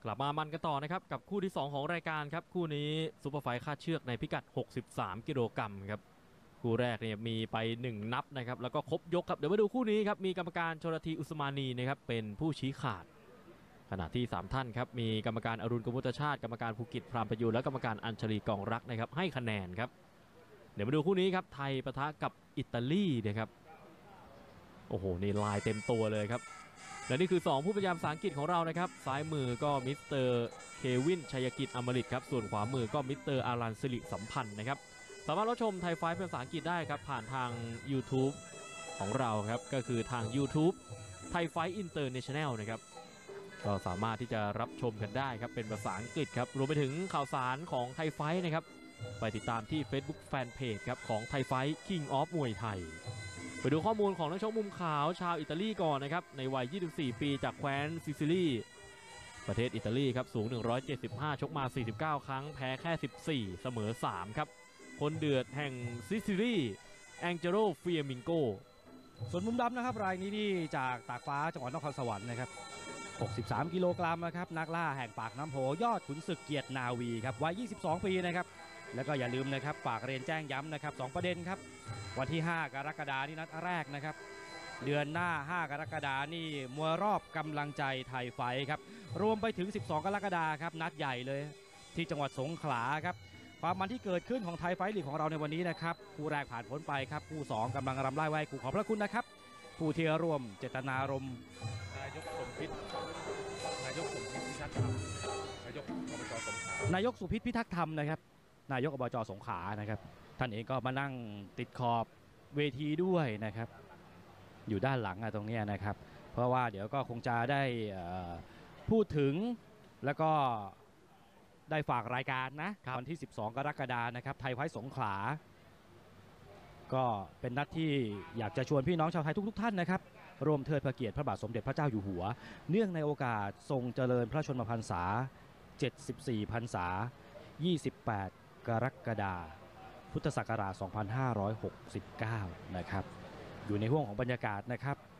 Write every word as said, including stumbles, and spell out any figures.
กลับมามันกันต่อนะครับกับคู่ที่สองของรายการครับคู่นี้ซุปเปอร์ไฟท์คาดเชือกในพิกัดหกสิบสามกิโลกรัมครับคู่แรกเนี่ยมีไปหนึ่งนับนะครับแล้วก็ครบยกครับเดี๋ยวมาดูคู่นี้ครับมีกรรมการชลธีอุสมานีนะครับเป็นผู้ชี้ขาดขณะที่สามท่านครับมีกรรมการอรุณกมุตชาติกรรมการภูกิจพรามประยูรและกรรมการอัญชลีกองรักนะครับให้คะแนนครับเดี๋ยวมาดูคู่นี้ครับไทยปะทะกับอิตาลีนะครับโอ้โหนี่ลายเต็มตัวเลยครับและนี่คือสองผู้พยายามภาษาอังกฤษของเรานะครับซ้ายมือก็มิสเตอร์เควินชัยกิจอมฤตครับส่วนขวามือก็มิสเตอร์อารันสิริสัมพันธ์นะครับสามารถรับชมไทยไฟท์เป็นภาษาอังกฤษได้ครับผ่านทาง YouTube ของเราครับก็คือทาง YouTube ไทยไฟท์อินเตอร์เนชั่นแนลนะครับก็สามารถที่จะรับชมกันได้ครับเป็นภาษาอังกฤษครับรวมไปถึงข่าวสารของไทยไฟท์นะครับไปติดตามที่ Facebook Fanpage ครับของไทยไฟท์ King of มวยไทยไปดูข้อมูลของนักชกมุมขาวชาวอิตาลีก่อนนะครับในวัยยี่สิบสี่ปีจากแคว้นซิซิลีประเทศอิตาลีครับสูงหนึ่งร้อยเจ็ดสิบห้าชกมาสี่สิบเก้าครั้งแพ้แค่สิบสี่เสมอสามครับคนเดือดแห่งซิซิลีแองเจโรเฟียมิงโกส่วนมุมดำนะครับรายนี้นี่จากตากฟ้าจังหวัดนครสวรรค์นะครับหกสิบสามกิโลกรัมนะครับนักล่าแห่งปากน้ำโพยอดขุนศึกเกียรตินาวีครับวัยยี่สิบสองปีนะครับแล้วก็อย่าลืมนะครับฝากเรียนแจ้งย้ำนะครับสองประเด็นครับวันที่ห้ากรกฎาคมนี่นัดแรกนะครับเดือนหน้าห้ากรกฎาคมนี่มวยรอบกำลังใจไทยไฟท์ครับรวมไปถึงสิบสองกรกฎาคมครับนัดใหญ่เลยที่จังหวัดสงขลาครับความมันที่เกิดขึ้นของไทยไฟท์ลีกของเราในวันนี้นะครับคู่แรกผ่านพ้นไปครับคู่สองกำลังรำไล่ไว้คู่ขอบพระคุณนะครับผู้ที่ร่วมเจตนารมณ์นายกสมพิษนายกสมพิษพิทักษ์ธรรมนายกอบจสงขลานายกสุพิษพิทักษ์ธรรมนะครับนายกอบจสงขลานะครับท่านเองก็มานั่งติดขอบเวทีด้วยนะครับอยู่ด้านหลังตรงนี้นะครับเพราะว่าเดี๋ยวก็คงจะได้พูดถึงแล้วก็ได้ฝากรายการนะวันที่สิบสองกรกฎาคมนะครับไทยไฟท์สงขลาก็เป็นนัดที่อยากจะชวนพี่น้องชาวไทยทุกๆท่านนะครับรวมเทิดพระเกียรติพระบาทสมเด็จพระเจ้าอยู่หัวเนื่องในโอกาสทรงเจริญพระชนมพรรษาเจ็ดสิบสี่พรรษายี่สิบแปดกรกฎาคมพุทธศักราชสองพันห้าร้อยหกสิบเก้านะครับอยู่ในห่วงของบรรยากาศนะครับ